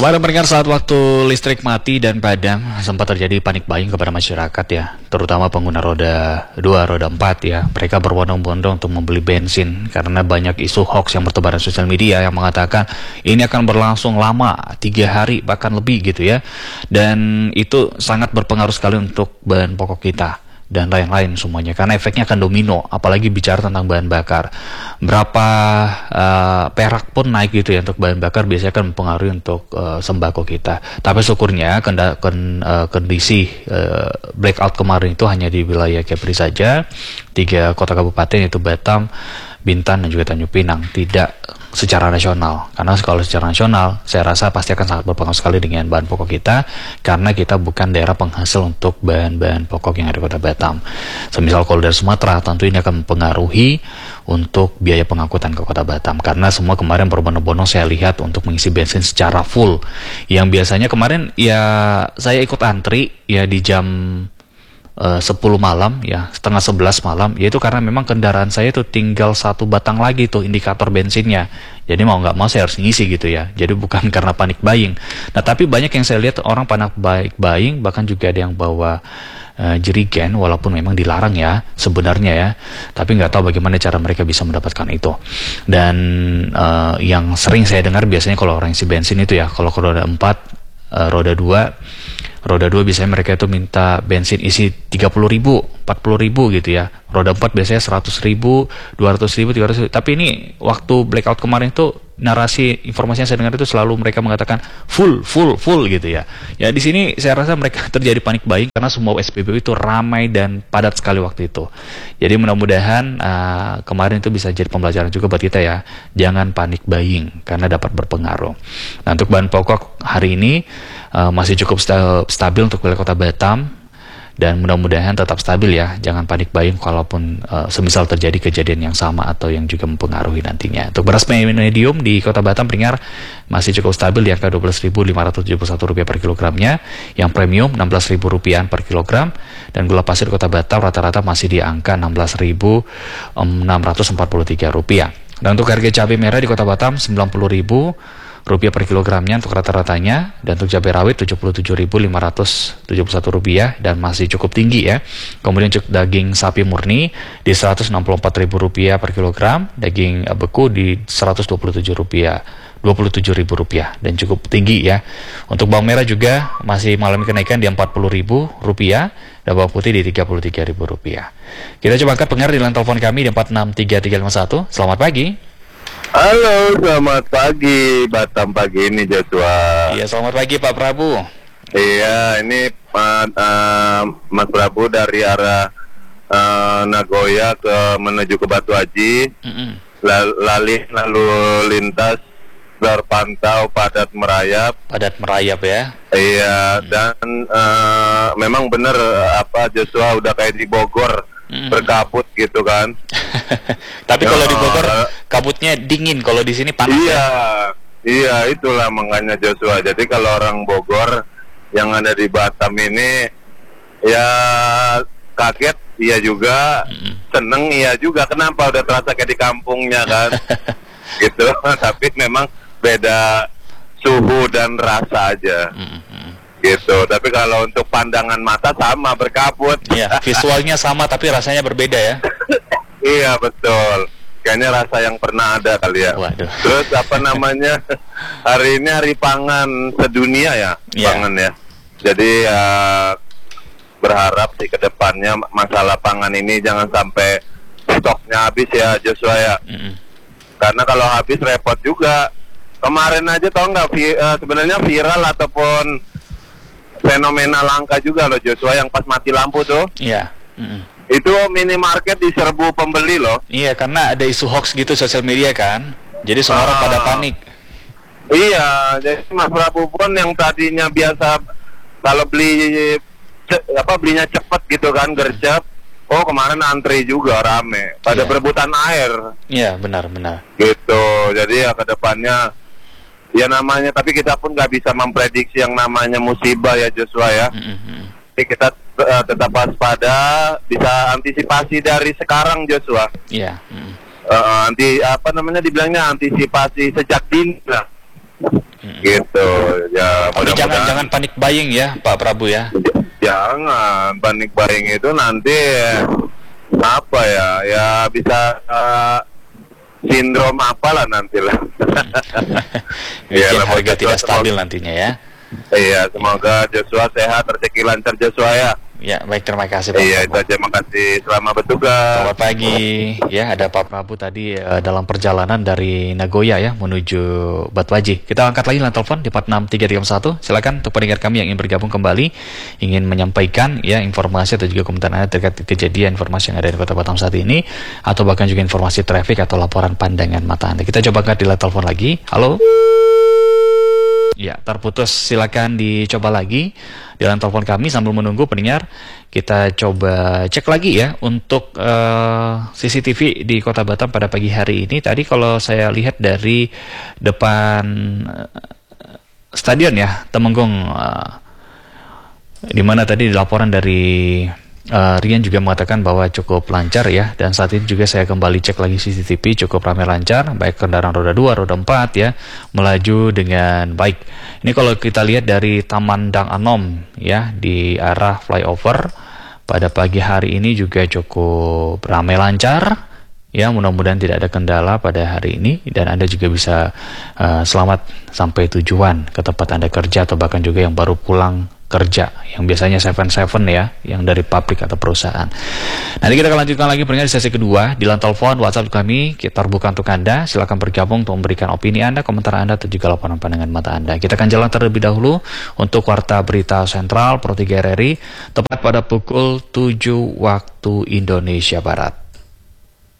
Kemarin pendengar, saat waktu listrik mati dan padam, sempat terjadi panik buying kepada masyarakat ya, terutama pengguna roda 2, roda 4 ya. Mereka berbondong-bondong untuk membeli bensin karena banyak isu hoax yang bertebaran sosial media yang mengatakan ini akan berlangsung lama, 3 hari bahkan lebih gitu ya. Dan itu sangat berpengaruh sekali untuk bahan pokok kita dan lain-lain semuanya, karena efeknya akan domino, apalagi bicara tentang bahan bakar. Berapa perak pun naik gitu ya untuk bahan bakar, biasanya akan mempengaruhi untuk sembako kita. Tapi syukurnya kondisi blackout kemarin itu hanya di wilayah Kepri saja, 3 kota kabupaten yaitu Batam, Bintan dan juga Tanjung Pinang, tidak secara nasional. Karena kalau secara nasional, saya rasa pasti akan sangat berpengaruh sekali dengan bahan pokok kita, karena kita bukan daerah penghasil untuk bahan-bahan pokok yang ada di kota Batam. Semisal kalau dari Sumatera, tentu ini akan mempengaruhi untuk biaya pengangkutan ke kota Batam, karena semua kemarin berbondong-bondong saya lihat untuk mengisi bensin secara full. Yang biasanya kemarin ya saya ikut antri ya di jam 10 malam ya, setengah 11 malam, yaitu karena memang kendaraan saya itu tinggal 1 batang lagi tuh indikator bensinnya. Jadi mau nggak mau saya harus ngisi gitu ya. Jadi bukan karena panik buying. Nah, tapi banyak yang saya lihat orang panik buying, bahkan juga ada yang bawa jerigen, walaupun memang dilarang ya sebenarnya ya. Tapi nggak tahu bagaimana cara mereka bisa mendapatkan itu. Dan yang sering saya dengar biasanya kalau orang isi bensin itu ya, kalau ke roda 4, roda 2 biasanya mereka itu minta bensin isi 30.000, 40.000 gitu ya. Roda 4 biasanya 100.000, 200.000, 300.000. Tapi ini waktu blackout kemarin itu narasi informasi yang saya dengar itu selalu mereka mengatakan full gitu ya. Ya di sini saya rasa mereka terjadi panik buying karena semua SPBU itu ramai dan padat sekali waktu itu. Jadi mudah-mudahan kemarin itu bisa jadi pembelajaran juga buat kita ya. Jangan panik buying karena dapat berpengaruh. Nah, untuk bahan pokok hari ini masih cukup stabil untuk wilayah kota Batam, dan mudah-mudahan tetap stabil ya. Jangan panik buying kalaupun semisal terjadi kejadian yang sama atau yang juga mempengaruhi nantinya. Untuk beras medium di kota Batam pendengar masih cukup stabil di angka Rp12.571 per kilogramnya. Yang premium Rp16.000 per kilogram, dan gula pasir kota Batam rata-rata masih di angka Rp16.643. Dan untuk harga cabai merah di kota Batam Rp90.000 per kilogramnya untuk rata-ratanya, dan untuk cabai rawit Rp77.571 dan masih cukup tinggi ya. Kemudian untuk daging sapi murni di Rp164.000 per kilogram, daging beku di Rp27.000 dan cukup tinggi ya. Untuk bawang merah juga masih mengalami kenaikan di Rp40.000 dan bawang putih di Rp33.000. Kita coba angkat pendengar di line telepon kami di 463351. Selamat pagi. Halo, selamat pagi. Batam pagi ini Joshua. Iya, selamat pagi Pak Prabu. Iya, ini Mas Prabu dari arah Nagoya menuju ke Batu Haji. Lalu lintas terpantau padat merayap. Padat merayap ya. Iya, dan memang benar Joshua udah kayak di Bogor, berkabut gitu kan. Tapi kalau di Bogor kabutnya dingin, kalau di sini panas. Iya, itulah makanya Joshua. Jadi kalau orang Bogor yang ada di Batam ini ya kaget iya juga, seneng iya juga. Kenapa udah terasa kayak di kampungnya kan? Gitu. Tapi memang beda suhu dan rasa aja. Gitu. Tapi kalau untuk pandangan mata sama, berkabut. Iya, visualnya sama tapi rasanya berbeda ya. Iya, betul. Kayaknya rasa yang pernah ada kali ya. Waduh. Terus hari ini hari pangan sedunia ya, pangan ya. Jadi berharap sih ke depannya masalah pangan ini jangan sampai stoknya habis ya Joshua ya. Karena kalau habis repot juga. Kemarin aja tau nggak sebenarnya viral ataupun fenomena langka juga loh Joshua, yang pas mati lampu tuh. Iya. Itu minimarket diserbu pembeli loh. Iya, karena ada isu hoax gitu sosial media kan. Jadi semua orang pada panik. Iya, jadi Mas Prabu pun yang tadinya biasa kalau belinya cepet gitu kan, gercep. Oh, kemarin antri juga rame. Pada berebutan air. Iya, benar. Gitu. Jadi ya ke depannya ya namanya, tapi kita pun nggak bisa memprediksi yang namanya musibah ya Joshua ya. Jadi kita tetap waspada, bisa antisipasi dari sekarang Joshua. Iya. Dibilangnya antisipasi sejak dini lah. Gitu. Tapi jangan panik buying ya Pak Prabu ya. Jangan panik buying itu nanti apa ya bisa sindrom apalah nantilah. Bikin harga tidak stabil nantinya ya. Iya, semoga Joshua sehat, rezeki lancar Joshua ya. Ya, baik, terima kasih Pak Iya, Prabu. itu aja, makasih. Selamat bertugas. Selamat pagi. Ya, ada Pak Prabu tadi dalam perjalanan dari Nagoya ya menuju Batwaji. Kita angkat lagi line telepon di 46331. Silakan untuk pendengar kami yang ingin bergabung kembali, ingin menyampaikan ya informasi atau juga komentar Anda terkait kejadian informasi yang ada di Kota Batam saat ini, atau bahkan juga informasi traffic atau laporan pandangan mata Anda. Kita coba angkat di line telepon lagi. Halo. Ya, terputus. Silakan dicoba lagi di line telepon kami sambil menunggu pendengar. Kita coba cek lagi ya untuk CCTV di Kota Batam pada pagi hari ini. Tadi kalau saya lihat dari depan stadion ya, Temenggung, di mana tadi laporan dari Rian juga mengatakan bahwa cukup lancar ya, dan saat ini juga saya kembali cek lagi CCTV, cukup ramai lancar, baik kendaraan roda 2, roda 4 ya, melaju dengan baik. Ini kalau kita lihat dari Taman Dang Anom ya, di arah flyover pada pagi hari ini juga cukup ramai lancar ya, mudah-mudahan tidak ada kendala pada hari ini, dan Anda juga bisa selamat sampai tujuan ke tempat Anda kerja, atau bahkan juga yang baru pulang kerja, yang biasanya 7-7 ya, yang dari pabrik atau perusahaan. Nanti kita akan lanjutkan lagi pendengar di sesi kedua di line telepon WhatsApp kami, kita terbuka untuk Anda. Silakan bergabung untuk memberikan opini Anda, komentar Anda, atau juga laporan pandangan mata Anda. Kita akan jalan terlebih dahulu untuk Warta Berita Sentral Pro 3 RRI tepat pada pukul 7 waktu Indonesia Barat.